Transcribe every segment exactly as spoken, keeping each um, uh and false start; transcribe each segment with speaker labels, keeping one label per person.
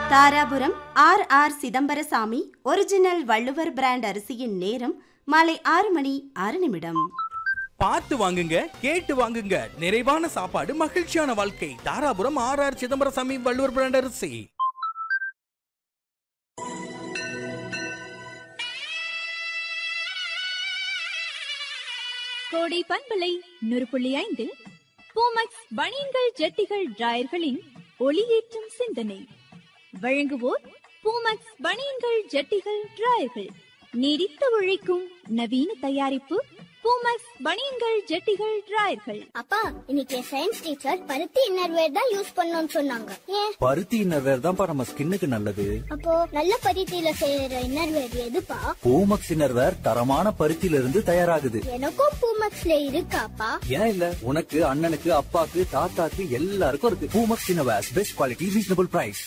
Speaker 1: Dharapuram R R Chidambarasamy original Valluvar brand அரிசியின் நேரம் மாலை ஆறு மணி ஆறு நிமிடம்.
Speaker 2: பார்த்து வாங்குங்க, கேட்டு வாங்குங்க. நிறைவான சாப்பாடு, மகிழ்ச்சியான வாழ்க்கை. Dharapuram R R Chidambarasamy Valluvar brand அரிசி.
Speaker 3: கோடை பண்பலை நூறு புள்ளி ஐந்தில் பூமக்ஸ் பனியன்கள் ஜட்டிகள் டிராயர்களின் ஒளியேற்றும் சிந்தனை வழங்குவோர் பூமக்ஸ் பனியன்கள் ஜட்டிகள் டிராயர்கள். நீடித்து உழைக்கும் நவீன தயாரிப்பு பூமக்ஸ் பனியன்கள் ஜட்டிகள் டிராயர்கள்.
Speaker 4: அப்பா, இன்னைக்கு சயின்ஸ் டீச்சர் பருத்தி இன்னர்வேர் தான் யூஸ் பண்ணணும்னு சொன்னாங்க. ஏன்?
Speaker 5: பருத்தி இன்னர்வேர் தான்ப்பா நம்ம ஸ்கின்னுக்கு நல்லது.
Speaker 4: அப்போ நல்ல பருத்தியில செய்யற இன்னர்வேர் எதுப்பா?
Speaker 5: பூமக்ஸ் இன்னர்வேர் தரமான பருத்தியில இருந்து தயாராகுது.
Speaker 4: எனக்கும் பூமக்ஸ்ல இருக்காப்பா?
Speaker 5: ஏன் இல்ல, உனக்கு, அண்ணனுக்கு, அப்பாக்கு, தாத்தாக்கு எல்லாருக்கும் இருக்கு. Poomex innerwear, best quality, reasonable price.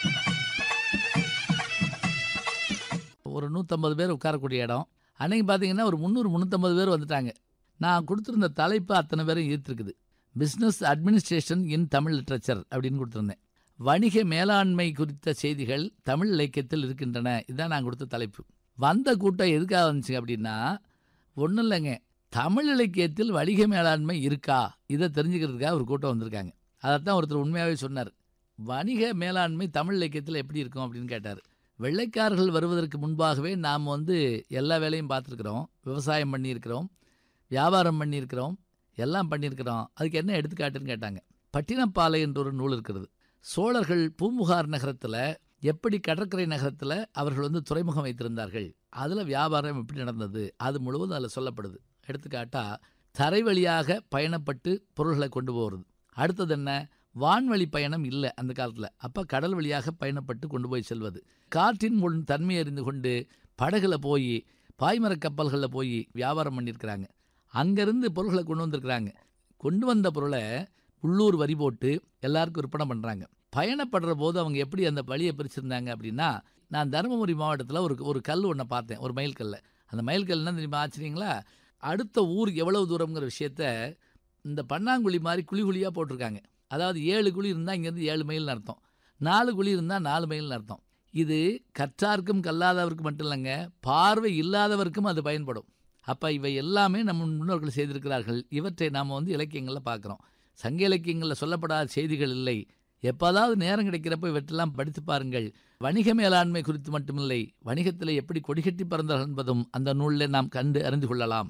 Speaker 6: ஒரு நூற்றம்பது பேர் உட்காரக்கூடிய இடம். அன்றைக்கி பார்த்தீங்கன்னா ஒரு முந்நூறு முந்நூற்றம்பது பேர் வந்துட்டாங்க. நான் கொடுத்துருந்த தலைப்பு அத்தனை பேரும் ஈர்த்திருக்குது. பிஸ்னஸ் அட்மினிஸ்ட்ரேஷன் இன் தமிழ் லிட்ரேச்சர் அப்படின்னு கொடுத்துருந்தேன். வணிக மேலாண்மை குறித்த செய்திகள் தமிழ் இலக்கியத்தில் இருக்கின்றன. இதுதான் நான் கொடுத்த தலைப்பு. வந்த கூட்டம் எதுக்காக வந்துச்சு அப்படின்னா, ஒன்றும் இல்லைங்க, தமிழ் இலக்கியத்தில் வணிக மேலாண்மை இருக்கா இதை தெரிஞ்சுக்கிறதுக்காக ஒரு கூட்டம் வந்திருக்காங்க. அதைத்தான் ஒருத்தர் உண்மையாகவே சொன்னார். வணிக மேலாண்மை தமிழ் இலக்கியத்தில் எப்படி இருக்கும் அப்படின்னு கேட்டார். வெள்ளைக்காரர்கள் வருவதற்கு முன்பாகவே நாம் வந்து எல்லா வேலையும் பார்த்துருக்குறோம். விவசாயம் பண்ணியிருக்கிறோம், வியாபாரம் பண்ணியிருக்கிறோம், எல்லாம் பண்ணியிருக்கிறோம். அதுக்கு என்ன எடுத்துக்காட்டுன்னு கேட்டாங்க. பட்டினப்பாலை என்ற ஒரு நூல் இருக்கிறது. சோழர்கள் பூம்புகார் நகரத்தில் எப்படி கடற்கரை நகரத்தில் அவர்கள் வந்து துறைமுகம் வைத்திருந்தார்கள், அதில் வியாபாரம் எப்படி நடந்தது, அது முழுவதும் அதில் சொல்லப்படுது. எடுத்துக்காட்டாக தரை வழியாக பயணப்பட்டு பொருள்களை கொண்டு போகிறது. அடுத்தது என்ன, வான்வழி பயணம் இல்லை அந்த காலத்தில். அப்போ கடல் வழியாக பயணப்பட்டு கொண்டு போய் செல்வது. காற்றின் முன் தன்மை அறிந்து கொண்டு படகுல போய் பாய்மர கப்பல்களில் போய் வியாபாரம் பண்ணியிருக்கிறாங்க. அங்கேருந்து பொருள்களை கொண்டு வந்திருக்கிறாங்க. கொண்டு வந்த பொருளை உள்ளூர் வரி போட்டு எல்லாருக்கும் விற்பனை பண்ணுறாங்க. பயணப்படுற போது அவங்க எப்படி அந்த வழியை பிரிச்சிருந்தாங்க அப்படின்னா, நான் தருமபுரி மாவட்டத்தில் ஒரு ஒரு கல் ஒன்றை பார்த்தேன், ஒரு மைல் கல்லை. அந்த மைல் கல் என்ன தெரியுமா ஆச்சரியங்களா, அடுத்த ஊர் எவ்வளவு தூரங்கிற விஷயத்த இந்த பன்னாங்குழி மாதிரி குழி குழியாக போட்டிருக்காங்க. அதாவது ஏழு குழி இருந்தால் இங்கேருந்து ஏழு மைல்னு அர்த்தம், நாலு குழி இருந்தால் நாலு மைல்னு அர்த்தம். இது கற்றார்க்கும் கல்லாதவருக்கும் மட்டும் இல்லைங்க, பார்வை இல்லாதவருக்கும் அது பயன்படும். அப்போ இவை எல்லாமே நம்ம முன்னோர்கள் செய்திருக்கிறார்கள். இவற்றை நாம் வந்து இலக்கியங்களில் பார்க்குறோம். சங்க இலக்கியங்களில் சொல்லப்படாத செய்திகள் இல்லை. எப்போதாவது நேரம் கிடைக்கிறப்ப இவற்றெல்லாம் படித்து பாருங்கள். வணிக மேலாண்மை குறித்து மட்டுமில்லை, வணிகத்தில் எப்படி கொடிகட்டி பறந்தார்கள் என்பதும் அந்த நூலில் நாம் கண்டு அறிந்து கொள்ளலாம்.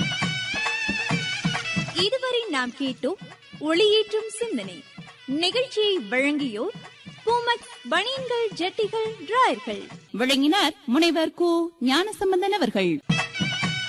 Speaker 3: இதுவரை நாம் கேட்டோம் ஒளியேற்றும் சிந்தனை. நிகழ்ச்சியை வழங்கியோர் பூமக்ஸ் பனியன்கள் ஜட்டிகள் டிராயர்கள்.
Speaker 7: வழங்கினார் முனைவர் கு ஞானசம்பந்தன் அவர்கள்.